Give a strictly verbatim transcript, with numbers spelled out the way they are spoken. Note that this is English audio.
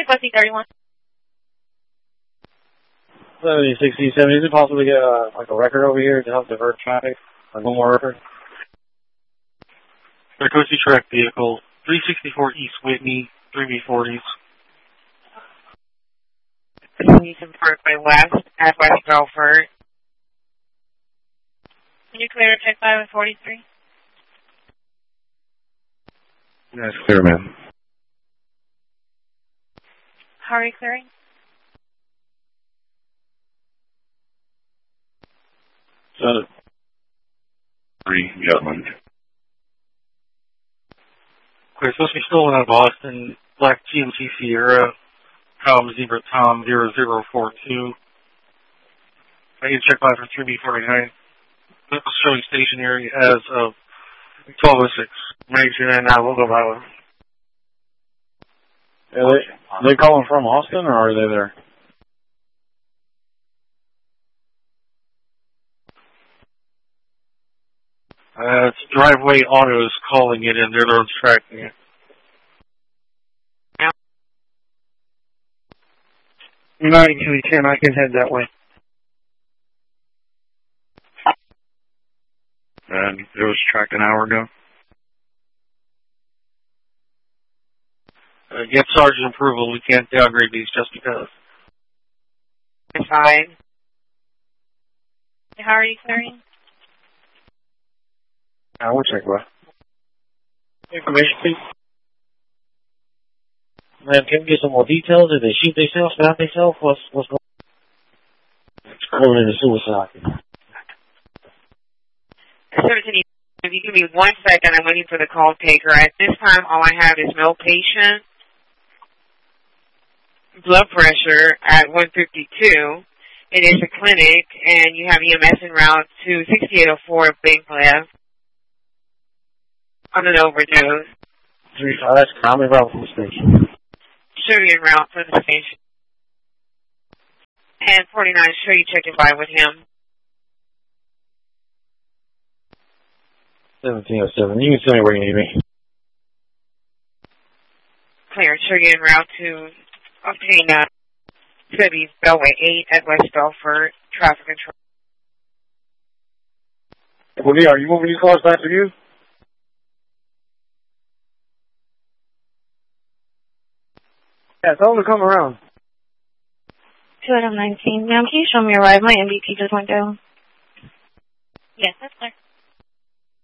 County Bus E thirty-one. seventy, sixty, seventy. Is it possible to get uh, like a record over here to help divert traffic? Like one more record? Narcosi track vehicle, three sixty-four East Whitney, three B forties. Eastern Parkway West at West Belfort. Can you clear check five and forty-three? That's clear, ma'am. How are you clearing? So, Three, Jutland. Clear, supposed to be stolen out of Boston, Black G M C Sierra, Tom Zebra Tom zero zero four two. I need to check five for three B forty-nine. This is showing stationary as of twelve oh six. Major and now we'll go by one. are they, are they calling from Austin or are they there? Uh, it's Driveway Autos calling it in. They're the ones tracking it. nine two ten, I can head that way. And it was tracked an hour ago. Uh, get Sergeant approval. We can't downgrade these just because. It's fine. How are you clearing? I will check what. Information, please. Man, can we get some more details? Did they shoot themselves, stab themselves? What's, what's going on? It's going into suicide. seventeen, if you give me one second, I'm waiting for the call taker. At this time, all I have is no patient. Blood pressure at one fifty-two. It is a clinic, and you have E M S en route to sixty-eight oh four Binklev on an overdose. Three five, that's common about from the station. Should be en route for the station. And forty-nine, sure you checking by with him. seventeen oh seven. You can tell me where you need me. Clear, sure you en route to obtain uh, City Beltway eight at West Belfort, traffic control. Well, yeah, are you moving these cars back to you? Yeah, tell them to come around. two out of nineteen. Ma'am, can you show me your ride? My M V P just went down. Yes, that's clear.